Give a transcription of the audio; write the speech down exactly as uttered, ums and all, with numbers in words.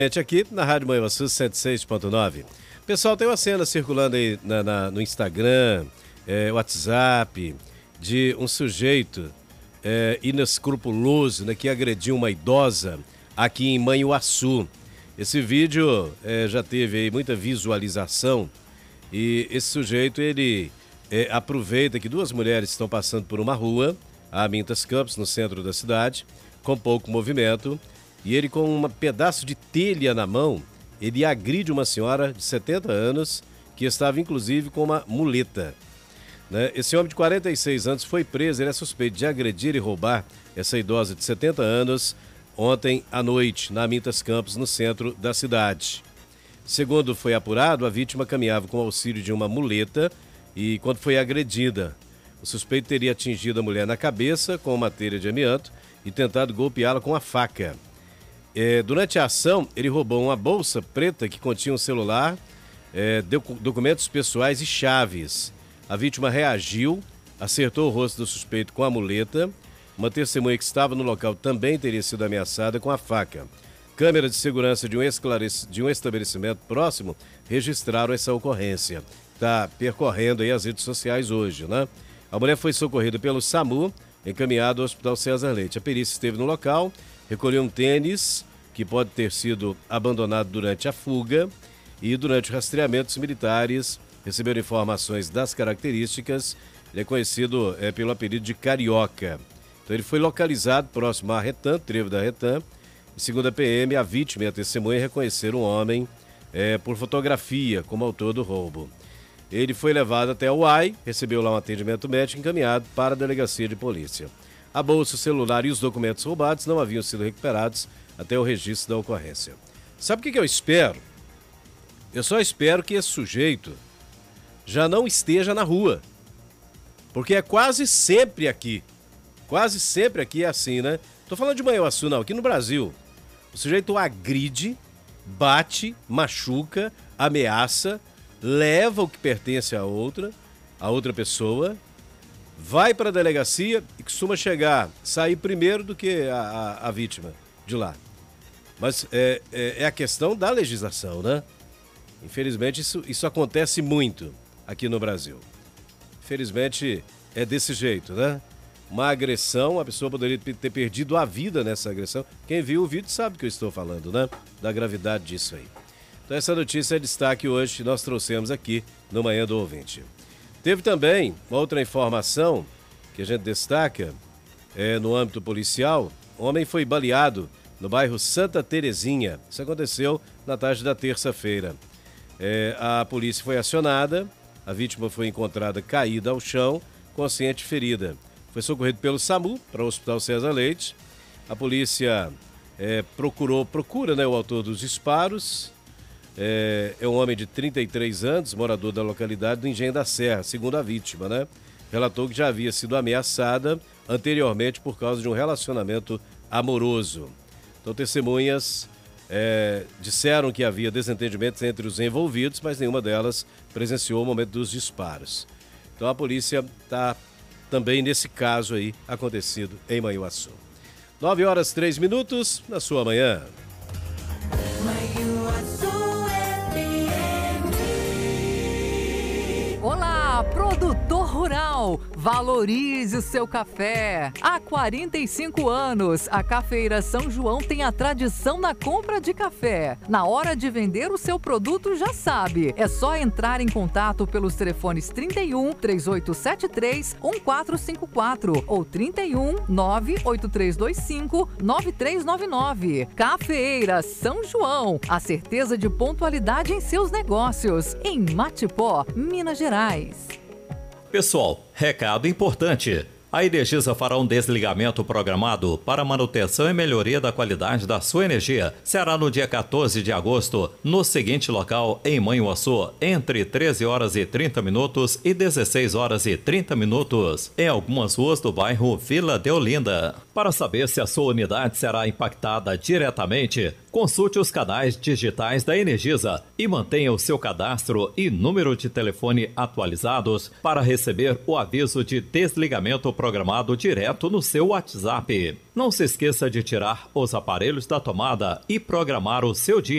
Aqui na Rádio Manhuaçu cento e seis ponto nove. Pessoal, tem uma cena circulando aí na, na, no Instagram, é, WhatsApp, de um sujeito é, inescrupuloso, né, que agrediu uma idosa aqui em Manhuaçu. Esse vídeo é, já teve aí muita visualização e esse sujeito, ele é, aproveita que duas mulheres estão passando por uma rua, a Amintas Campos, no centro da cidade, com pouco movimento, e ele, com um pedaço de telha na mão, ele agride uma senhora de setenta anos, que estava inclusive com uma muleta. Né? Esse homem de quarenta e seis anos foi preso, ele é suspeito de agredir e roubar essa idosa de setenta anos ontem à noite, na Amintas Campos, no centro da cidade. Segundo foi apurado, a vítima caminhava com o auxílio de uma muleta e, quando foi agredida, o suspeito teria atingido a mulher na cabeça com uma telha de amianto e tentado golpeá-la com a faca. É, durante a ação, ele roubou uma bolsa preta que continha um celular, é, documentos pessoais e chaves. A vítima reagiu, acertou o rosto do suspeito com a muleta. Uma testemunha que estava no local também teria sido ameaçada com a faca. Câmeras de segurança de um, esclarec... de um estabelecimento próximo registraram essa ocorrência. Está percorrendo aí as redes sociais hoje, né? A mulher foi socorrida pelo SAMU, encaminhada ao Hospital César Leite. A perícia esteve no local, recolheu um tênis que pode ter sido abandonado durante a fuga e, durante o rastreamento, os militares receberam informações das características. Ele é conhecido é, pelo apelido de Carioca. Então ele foi localizado próximo à Retan, trevo da Retan. E, segundo a P M, a vítima e a testemunha reconheceram o homem é, por fotografia como autor do roubo. Ele foi levado até o A I, recebeu lá um atendimento médico e encaminhado para a delegacia de polícia. A bolsa, o celular e os documentos roubados não haviam sido recuperados até o registro da ocorrência. Sabe o que, que eu espero? Eu só espero que esse sujeito já não esteja na rua. Porque é quase sempre aqui. Quase sempre aqui é assim, né? Tô falando de Manhuaçu, não. Aqui no Brasil, o sujeito agride, bate, machuca, ameaça, leva o que pertence a outra, a outra pessoa, vai para a delegacia e costuma chegar, sair primeiro do que a, a, a vítima de lá. Mas é, é, é a questão da legislação, né? Infelizmente isso, isso acontece muito aqui no Brasil. Infelizmente é desse jeito, né? Uma agressão, a pessoa poderia ter perdido a vida nessa agressão. Quem viu o vídeo sabe do que eu estou falando, né? Da gravidade disso aí. Então essa notícia é destaque hoje que nós trouxemos aqui no Manhã do Ouvinte. Teve também uma outra informação que a gente destaca é, no âmbito policial. Um homem foi baleado no bairro Santa Terezinha. Isso aconteceu na tarde da terça-feira. É, a polícia foi acionada, a vítima foi encontrada caída ao chão, consciente e ferida. Foi socorrido pelo SAMU para o Hospital César Leite. A polícia é, procurou, procura né, o autor dos disparos. É, é um homem de trinta e três anos, morador da localidade do Engenho da Serra, segundo a vítima, né? Relatou que já havia sido ameaçada anteriormente por causa de um relacionamento amoroso. Então, testemunhas é, disseram que havia desentendimentos entre os envolvidos, mas nenhuma delas presenciou o momento dos disparos. Então, a polícia está também nesse caso aí acontecido em Manhuaçu. nove horas, três minutos, na sua manhã. Olá, produtor rural, valorize o seu café. Há quarenta e cinco anos, a Cafeira São João tem a tradição na compra de café. Na hora de vender o seu produto, já sabe, é só entrar em contato pelos telefones trinta e um, três oito sete três, um quatro cinco quatro ou trinta e um, nove oito três dois cinco, nove três nove nove. Cafeira São João, a certeza de pontualidade em seus negócios, em Matipó, Minas Gerais. Pessoal, recado importante. A Energisa fará um desligamento programado para manutenção e melhoria da qualidade da sua energia. Será no dia quatorze de agosto, no seguinte local, em Manhuaçu, entre treze horas e trinta minutos e dezesseis horas e trinta minutos, em algumas ruas do bairro Vila de Olinda. Para saber se a sua unidade será impactada diretamente, consulte os canais digitais da Energisa e mantenha o seu cadastro e número de telefone atualizados para receber o aviso de desligamento programado direto no seu WhatsApp. Não se esqueça de tirar os aparelhos da tomada e programar o seu dia.